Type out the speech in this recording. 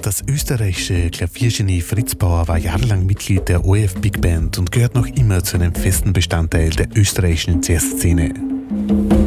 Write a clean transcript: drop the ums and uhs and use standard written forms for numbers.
Das österreichische Klaviergenie Fritz Bauer war jahrelang Mitglied der ORF Big Band und gehört noch immer zu einem festen Bestandteil der österreichischen Jazzszene.